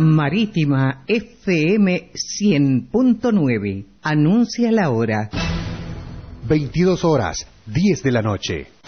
Marítima FM 100.9. Anuncia la hora. 22 horas, 10 de la noche.